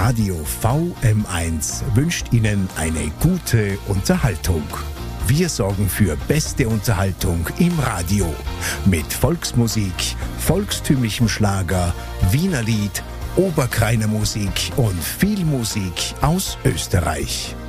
Radio VM1 wünscht Ihnen eine gute Unterhaltung. Wir sorgen für beste Unterhaltung im Radio mit Volksmusik, volkstümlichem Schlager, Wiener Lied, Oberkreiner Musik und viel Musik aus Österreich.